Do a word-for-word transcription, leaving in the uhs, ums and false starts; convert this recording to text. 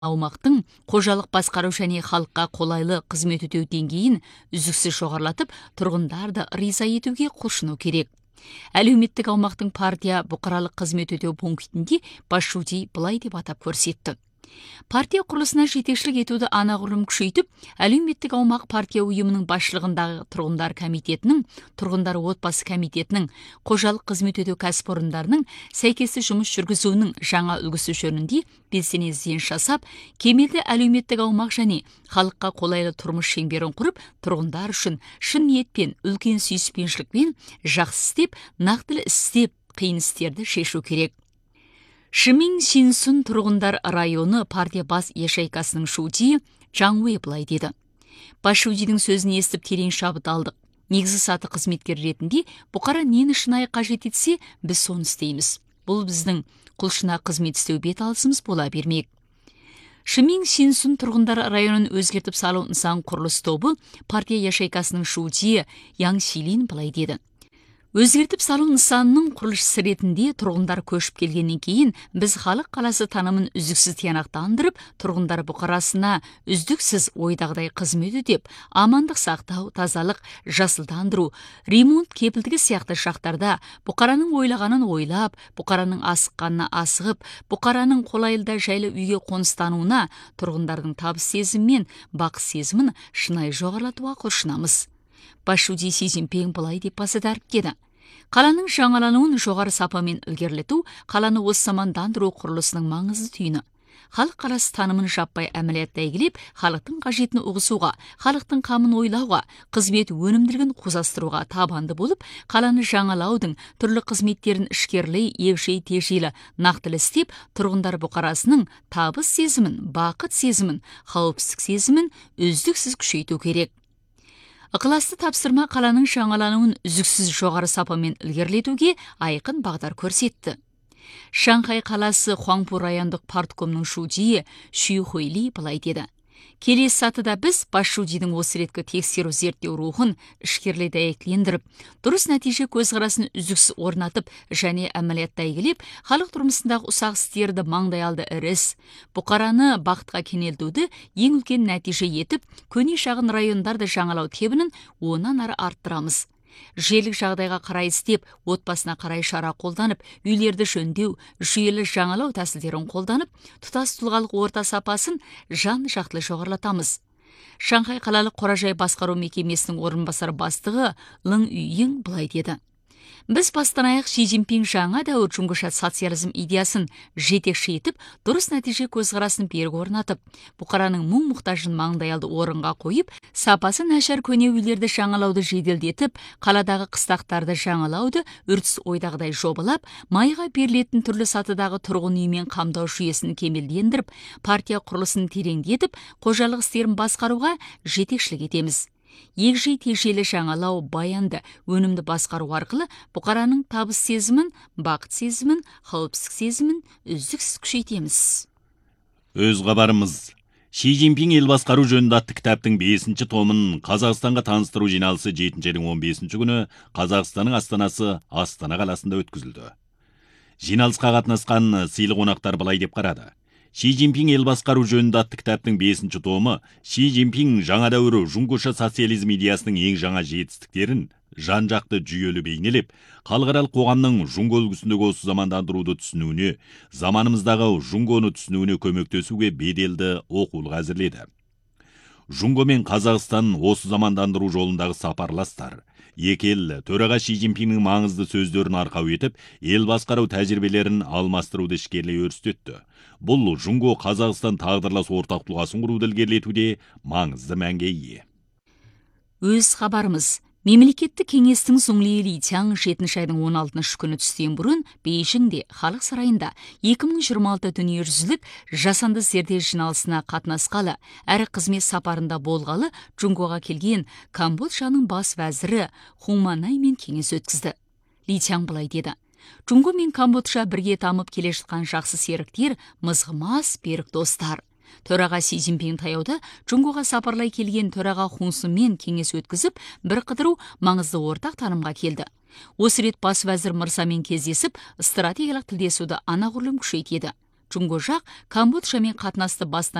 аумақтың қожалық басқару және халыққа қолайлы қызмет өтеу деңгейін үздіксіз жоғарылатып, тұрғындарды риза етуге құлшыну керек. Әлеуметтік аумақтың партия бұқаралық қызмет өтеу пунктінде Пашуди былай деп атап көрсетті. Партия құрылысына жетекшілік етуді анағұрлым күшейтіп, әлеуметтік аумақ партия ұйымының басшылығындағы тұрғындар комитетінің, тұрғындар отбасы комитетінің, қожалық қызмет өтеу кәсіпорындарының сәйкесті жұмыс жүргізуінің жаңа үлгісі жөнінде белсене ізденіс жасап, кемелді әлеуметтік аумақ және халыққа қолайлы тұрмыс шеңберін құрып, тұрғындар үшін шын ниетпен, үлкен сүйіспеншілікпен жақсы істеп, нақтылы істеп, қиын істерді шешу керек. Шимин Синсун тұрғындар районы партия бас ешайкасының шуди Жаңуэ былай деді. Пашудидің сөзін естіп терең шабыт алдық. Негізі саты қызметкер ретінде бұқара нені шынайы қажет етсе, біз соны істейміз. Бұл біздің құлшына қызмет істеу бет алысымыз бола бермек. Шимин Синсун тұрғындар районын өзгертіп салу нысан құрылыс тобы партия ешайкасының шуди Яң Силин былай деді. Өзгертіп салу нысанының құрылысшысы ретінде тұрғындар көшіп келгеннен кейін біз халық қаласы танымын үздіксіз тиянақтандырып, тұрғындар бұқарасына үздіксіз ойдағыдай қызмет өтеп, амандық сақтау, тазалық, жасылдандыру, ремонт кепілдігі сияқты шақтарда бұқараның ойлағанын ойлап, бұқараның асыққанына асығып, бұқараның қолайлы жайлы үйге қоныстануына тұрғындардың табыс сезімі мен бақыт сезімін шынайы жоғарылатуға құлшынамыз. Пашуди Си Цзиньпин былай деп баса дәріптеді. Қаланың жаңалануын жоғары сапамен ілгерілету қаланы осы замандандыру құрылысының маңызды түйіні. Халық қаласы танымын жаппай әмілиятта игілеп, халықтың қажетін ұғысуға, халықтың қамын ойлауға, қызмет өнімділігін қозастыруға табанды болып, қаланы жаңалаудың түрлі қызметтерін ішкерлей, егжей тежейлі нақтылы істеп, тұрғындар бұқарасының табыс сезімін, бақыт сезімін, қауіпсіздік сезімін үздіксіз күшейту керек. Ықыласты тапсырма қаланың жаңалануын үздіксіз жоғары сапамен ілгерілетуге айқын бағдар көрсетті. Шанхай қаласы Хуаңпу райондық парткомның шудиі Шүй Хуйли былай деді. Келесі сатыда біз Пашудидің осы реткі тексеру зерттеу рухын ішкерлей дәйектілендіріп, дұрыс нәтиже көзқарасын үздіксіз орнатып және әмілиятта игілеп, халық тұрмысындағы ұсақ істерді маңдайалды іріс, бұқараны бақытқа кенелтуді ең үлкен нәтиже етіп, көне шағын райондарды жаңалау тебінін онан ары арттырамыз. Желік жағдайға қарай істеп, отбасына қарай шара қолданып, үйлерді жөндеу, жүйелі жаңалау тәсілдерін қолданып, тұтас тұлғалық орта сапасын жан жақтылы жоғарылатамыз. Шанхай қалалық қоражай басқару мекемесінің орынбасар бастығы Лың Үйің былай деді. Біз бастан аяқ Си Цзиньпин жаңа дәуір жұңғыша социализм идеясын жетекші етіп, дұрыс нәтиже көзқарасын берік орнатып, бұқараның мұң мұқтажын маңдайалды орынға қойып, сапасы нашар көне үйлерді жаңалауды жеделдетіп, қаладағы қыстақтарды жаңалауды үрдіс ойдағыдай жобалап, майға берілетін түрлі сатыдағы тұрғын үймен қамдау жүйесін кемелдендіріп, партия құрылысын тереңдетіп, қожалық істерін басқаруға жетекшілік етеміз. Егжей тежелі жаңалау, баянды, өнімді басқару арқылы бұқараның табыс сезімін, бақыт сезімін, қауіпсіздік сезімін үздіксіз күшейтеміз. Өз хабарымыз. Си Цзиньпин ел басқару жөнінде атты кітаптың бесінші томын Қазақстанға таныстыру жиналысы жетінші айдың он бесінші күні Қазақстанның астанасы Астана қаласында өткізілді. Жиналысқа қатынасқан сыйлы қонақтар былай деп қарады. Си Цзиньпин ел басқару жөнінде атты кітаптың бесінші томы Си Цзиньпин жаңа дәуірі жұңғыша социализм идеясының ең жаңа жетістіктерін жан-жақты жүйелі бейнелеп, халықаралық қоғамның жұңғы үлгісіндегі осы замандандыруды түсінуіне, заманымыздағы жұңғыны түсінуіне көмектесуге беделді оқулық әзірледі. Жұңғы мен Қазақстан осы замандандыру жолындағы сапарластар. Екі ел төраға Си Цзиньпиннің маңызды сөздерін арқау етіп, ел басқару тәжірибелерін алмастыруды ішкерлей өрістетті. Бұл жұңғы Қазақстан тағдырлас ортақ тұлғасын құруды ілгерілетуде маңызды мәнге ие. Өз хабарымыз. Мемлекеттік кеңестің Зуңли Литяң жетінші айдың он алтыншы күні түстен бұрын Бейжіңде халық сарайында екі мың жиырма алты дүниежүзілік жасанды зерде жиналысына қатынасқалы, әрі қызмет сапарында болғалы Жұңғоға келген Камбоджаның бас вәзірі Хуманаймен кеңес өткізді. Литяң былай деді. Жұңғы мен Камбоджа бірге тамып келе жатқан жақсы серіктер, мызғымас берік достар. Төраға Си Цзиньпин таяуда Жұңғоға сапарлай келген төраға Хунсымен кеңес өткізіп, бір қыдыру маңызды ортақ танымға келді. Осы рет бас вәзір мырзамен кездесіп, стратегиялық тілдесуді анағұрлым күшейтеді. жунго жак Камбоджамен катнашты бастан